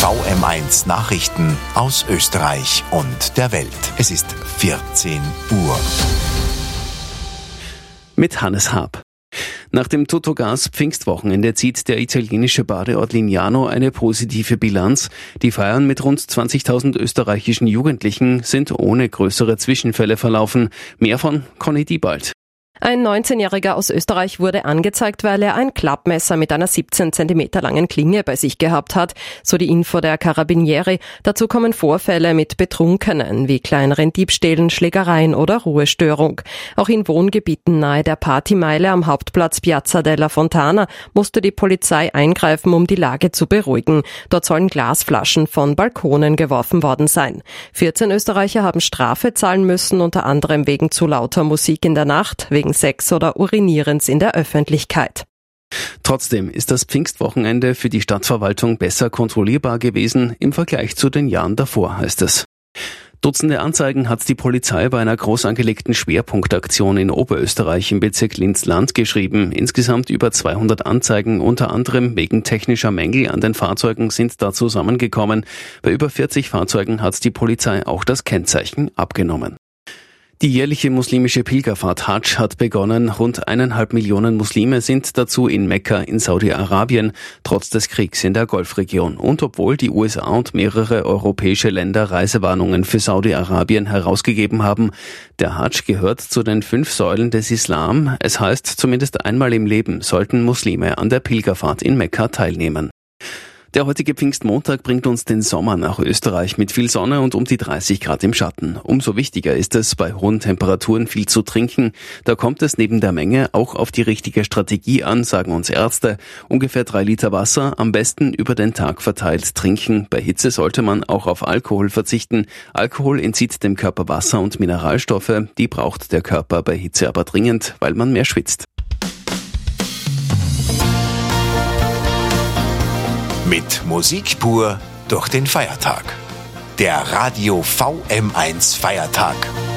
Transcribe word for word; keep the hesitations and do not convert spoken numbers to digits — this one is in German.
V M eins Nachrichten aus Österreich und der Welt. Es ist vierzehn Uhr. Mit Hannes Haab. Nach dem Totogas-Pfingstwochenende zieht der italienische Badeort Lignano eine positive Bilanz. Die Feiern mit rund zwanzigtausend österreichischen Jugendlichen sind ohne größere Zwischenfälle verlaufen. Mehr von Conny Diebald. Ein neunzehnjähriger aus Österreich wurde angezeigt, weil er ein Klappmesser mit einer siebzehn Zentimeter langen Klinge bei sich gehabt hat, so die Info der Carabinieri. Dazu kommen Vorfälle mit Betrunkenen, wie kleineren Diebstählen, Schlägereien oder Ruhestörung. Auch in Wohngebieten nahe der Partymeile am Hauptplatz Piazza della Fontana musste die Polizei eingreifen, um die Lage zu beruhigen. Dort sollen Glasflaschen von Balkonen geworfen worden sein. vierzehn Österreicher haben Strafe zahlen müssen, unter anderem wegen zu lauter Musik in der Nacht, wegen Sex oder Urinierens in der Öffentlichkeit. Trotzdem ist das Pfingstwochenende für die Stadtverwaltung besser kontrollierbar gewesen im Vergleich zu den Jahren davor, heißt es. Dutzende Anzeigen hat die Polizei bei einer groß angelegten Schwerpunktaktion in Oberösterreich im Bezirk Linz-Land geschrieben. Insgesamt über zweihundert Anzeigen, unter anderem wegen technischer Mängel an den Fahrzeugen, sind da zusammengekommen. Bei über vierzig Fahrzeugen hat die Polizei auch das Kennzeichen abgenommen. Die jährliche muslimische Pilgerfahrt Hadsch hat begonnen. Rund eineinhalb Millionen Muslime sind dazu in Mekka in Saudi-Arabien, trotz des Kriegs in der Golfregion. Und obwohl die U S A und mehrere europäische Länder Reisewarnungen für Saudi-Arabien herausgegeben haben, der Hadsch gehört zu den fünf Säulen des Islam. Es heißt, zumindest einmal im Leben sollten Muslime an der Pilgerfahrt in Mekka teilnehmen. Der heutige Pfingstmontag bringt uns den Sommer nach Österreich mit viel Sonne und um die dreißig Grad im Schatten. Umso wichtiger ist es, bei hohen Temperaturen viel zu trinken. Da kommt es neben der Menge auch auf die richtige Strategie an, sagen uns Ärzte. Ungefähr drei Liter Wasser, am besten über den Tag verteilt trinken. Bei Hitze sollte man auch auf Alkohol verzichten. Alkohol entzieht dem Körper Wasser und Mineralstoffe. Die braucht der Körper bei Hitze aber dringend, weil man mehr schwitzt. Mit Musik pur durch den Feiertag. Der Radio V M eins Feiertag.